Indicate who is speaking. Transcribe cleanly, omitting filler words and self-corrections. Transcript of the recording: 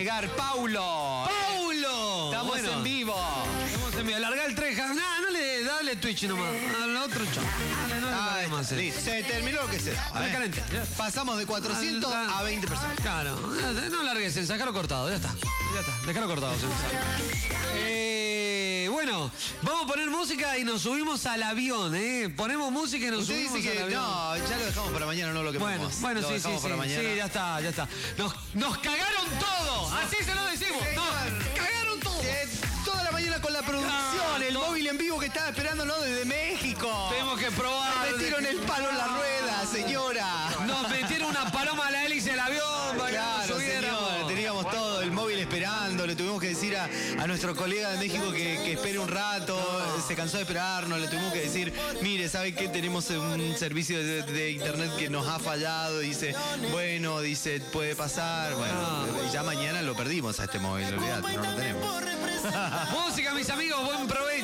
Speaker 1: llegar. ¡Paulo!
Speaker 2: ¡Paulo!
Speaker 1: Estamos en vivo.
Speaker 2: Estamos en vivo. Larga el 3. No le dale Twitch nomás. Al otro chao. No le dale más.
Speaker 3: Listo. Se terminó lo que sea.
Speaker 2: Caliente.
Speaker 3: Pasamos de 400 a 20 personas.
Speaker 2: Claro. No largues, sacalo cortado. Ya está. Dejalo cortado. Bueno, vamos a poner música y nos subimos al avión, ¿eh? Ponemos música y nos
Speaker 3: Usted
Speaker 2: subimos
Speaker 3: dice
Speaker 2: al
Speaker 3: que
Speaker 2: avión.
Speaker 3: no, ya lo dejamos para mañana, no lo que
Speaker 2: Bueno,
Speaker 3: lo
Speaker 2: sí,
Speaker 3: dejamos para mañana.
Speaker 2: sí, ya está. Nos cagaron todo, así se lo decimos. Nos cagaron todo.
Speaker 3: Toda la mañana con la producción, el móvil en vivo que estaba esperándonos desde México.
Speaker 2: Tenemos que probar.
Speaker 3: Nos metieron el palo en la rueda, señora.
Speaker 2: Nos metieron una paloma a la hélice del avión para que
Speaker 3: Claro,
Speaker 2: nos subiéramos.
Speaker 3: señor, teníamos todo el móvil esperando, le tuvimos que decir a nuestro colega de México que espere un rato, se cansó de esperarnos, le tuvimos que decir, mire, ¿sabe qué? Tenemos un servicio de internet que nos ha fallado, dice, bueno, dice, puede pasar, bueno, ya mañana lo perdimos a este móvil, olvidate, no lo tenemos.
Speaker 2: Música, mis amigos, buen provecho.